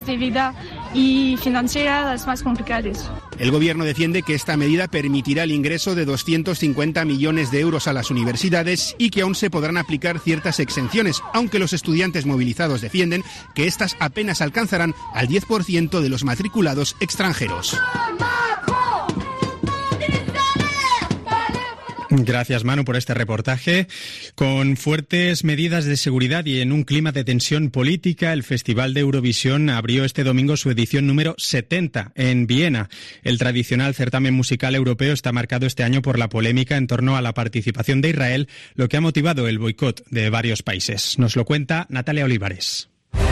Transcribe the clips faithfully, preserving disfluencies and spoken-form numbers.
de vida y financiera las más complicadas. El gobierno defiende que esta medida permitirá el ingreso de doscientos cincuenta millones de euros a las universidades y que aún se podrán aplicar ciertas exenciones, aunque los estudiantes movilizados defienden que estas apenas alcanzarán al diez por ciento de los matriculados extranjeros. Gracias, Manu, por este reportaje. Con fuertes medidas de seguridad y en un clima de tensión política, el Festival de Eurovisión abrió este domingo su edición número setenta en Viena. El tradicional certamen musical europeo está marcado este año por la polémica en torno a la participación de Israel, lo que ha motivado el boicot de varios países. Nos lo cuenta Natalia Olivares.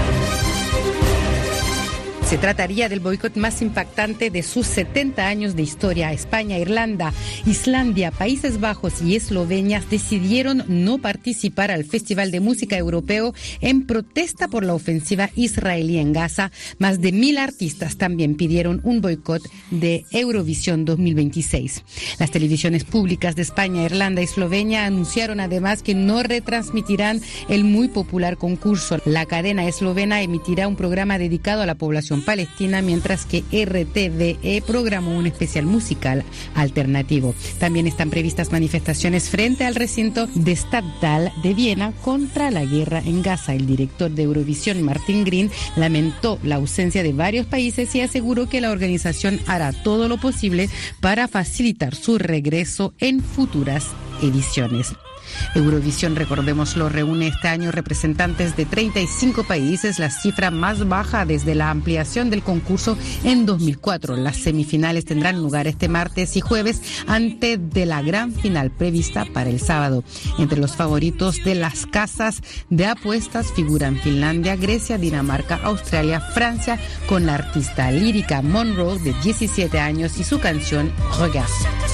Se trataría del boicot más impactante de sus setenta años de historia. España, Irlanda, Islandia, Países Bajos y Eslovenia decidieron no participar al Festival de Música Europeo en protesta por la ofensiva israelí en Gaza. Más de mil artistas también pidieron un boicot de Eurovisión dos mil veintiséis. Las televisiones públicas de España, Irlanda y Eslovenia anunciaron además que no retransmitirán el muy popular concurso. La cadena eslovena emitirá un programa dedicado a la población palestina, mientras que R T V E programó un especial musical alternativo. También están previstas manifestaciones frente al recinto de Stadthalle de Viena contra la guerra en Gaza. El director de Eurovisión, Martin Green, lamentó la ausencia de varios países y aseguró que la organización hará todo lo posible para facilitar su regreso en futuras ediciones. Eurovisión, recordémoslo, reúne este año representantes de treinta y cinco países, la cifra más baja desde la ampliación del concurso en dos mil cuatro. Las semifinales tendrán lugar este martes y jueves antes de la gran final prevista para el sábado. Entre los favoritos de las casas de apuestas figuran Finlandia, Grecia, Dinamarca, Australia, Francia, con la artista lírica Monroe de diecisiete años y su canción Regarde.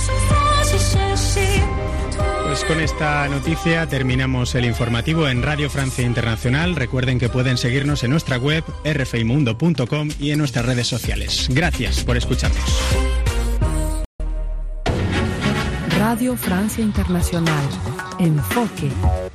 Pues con esta noticia terminamos el informativo en Radio Francia Internacional. Recuerden que pueden seguirnos en nuestra web r f i mundo punto com y en nuestras redes sociales. Gracias por escucharnos. Radio Francia Internacional. Enfoque.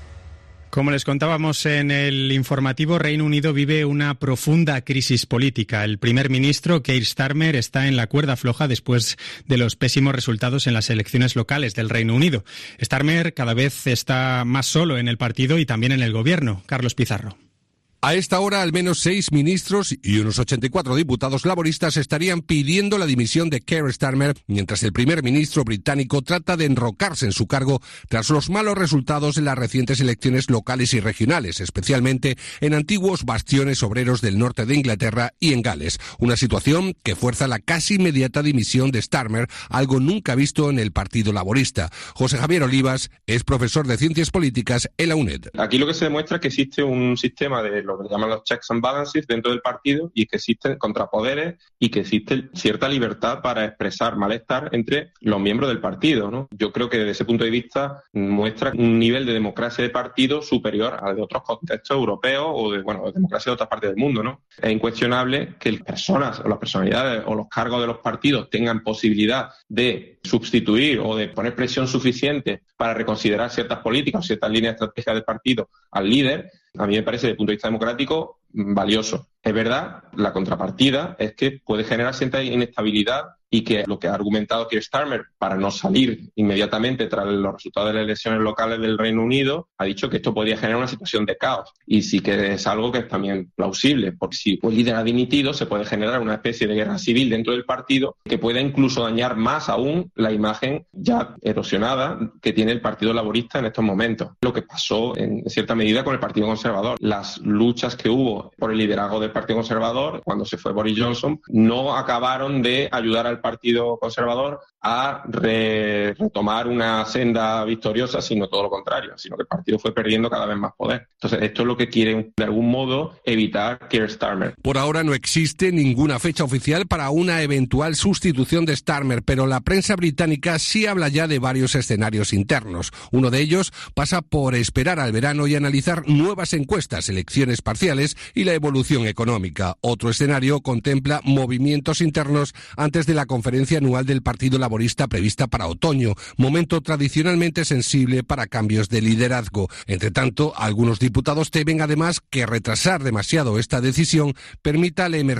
Como les contábamos en el informativo, Reino Unido vive una profunda crisis política. El primer ministro, Keir Starmer, está en la cuerda floja después de los pésimos resultados en las elecciones locales del Reino Unido. Starmer cada vez está más solo en el partido y también en el gobierno. Carlos Pizarro. A esta hora, al menos seis ministros y unos ochenta y cuatro diputados laboristas estarían pidiendo la dimisión de Keir Starmer, mientras el primer ministro británico trata de enrocarse en su cargo tras los malos resultados en las recientes elecciones locales y regionales, especialmente en antiguos bastiones obreros del norte de Inglaterra y en Gales. Una situación que fuerza la casi inmediata dimisión de Starmer, algo nunca visto en el Partido Laborista. José Javier Olivas es profesor de Ciencias Políticas en la UNED. Aquí lo que se demuestra es que existe un sistema de lo que llaman los checks and balances dentro del partido y que existen contrapoderes y que existe cierta libertad para expresar malestar entre los miembros del partido, ¿no? Yo creo que desde ese punto de vista muestra un nivel de democracia de partido superior al de otros contextos europeos o de, bueno, de democracia de otras partes del mundo, ¿no? Es incuestionable que las personas o las personalidades o los cargos de los partidos tengan posibilidad de sustituir o de poner presión suficiente para reconsiderar ciertas políticas o ciertas líneas estratégicas del partido al líder. A mí me parece, desde el punto de vista democrático, valioso. Es verdad, la contrapartida es que puede generar cierta inestabilidad y que lo que ha argumentado Keir Starmer para no salir inmediatamente tras los resultados de las elecciones locales del Reino Unido, ha dicho que esto podría generar una situación de caos. Y sí que es algo que es también plausible, porque si un líder ha dimitido, se puede generar una especie de guerra civil dentro del partido que puede incluso dañar más aún la imagen ya erosionada que tiene el Partido Laborista en estos momentos. Lo que pasó en cierta medida con el Partido Conservador. Las luchas que hubo por el liderazgo del Partido Conservador cuando se fue Boris Johnson no acabaron de ayudar al Partido Conservador a re- retomar una senda victoriosa, sino todo lo contrario, sino que el partido fue perdiendo cada vez más poder. Entonces, esto es lo que quiere, de algún modo, evitar Keir Starmer. Por ahora no existe ninguna fecha oficial para una eventual sustitución de Starmer, pero la prensa británica sí habla ya de varios escenarios internos. Uno de ellos pasa por esperar al verano y analizar nuevas encuestas, elecciones parciales y la evolución económica. Otro escenario contempla movimientos internos antes de la conferencia anual del Partido Laborista prevista para otoño, momento tradicionalmente sensible para cambios de liderazgo. Entre tanto, algunos diputados temen además que retrasar demasiado esta decisión permita la emergencia